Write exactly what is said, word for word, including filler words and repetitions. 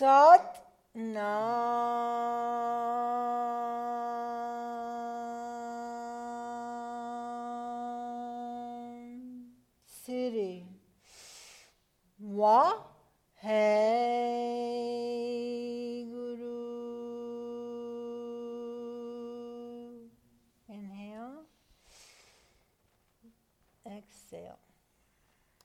Sat Nam Siri Wa Hey Guru. Inhale, exhale.